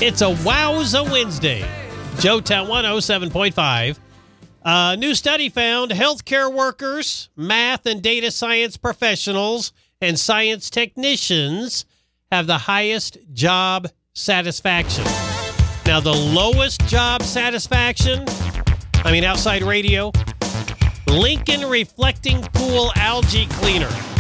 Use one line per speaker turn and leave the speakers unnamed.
It's a Wowza Wednesday. Joetown 107.5. New study found healthcare workers, math and data science professionals, and science technicians have the highest job satisfaction. Now, the lowest job satisfaction, outside radio, Lincoln Reflecting Pool Algae Cleaner.